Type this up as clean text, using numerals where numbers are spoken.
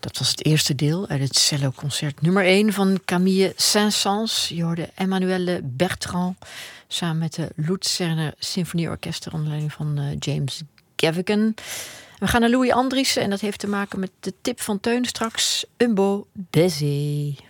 Dat was het eerste deel uit het celloconcert nummer 1 van Camille Saint-Saëns. Je hoorde Emmanuelle Bertrand samen met de Luzerner Symfonieorkester onder leiding van James Gavigan. We gaan naar Louis Andriessen en dat heeft te maken met de tip van Teun straks, Un beau baiser.